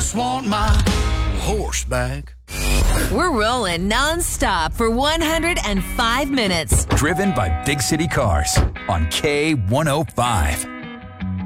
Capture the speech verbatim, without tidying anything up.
just want my horse back. We're rolling nonstop for one hundred five minutes. Driven by Big City Cars on K one oh five.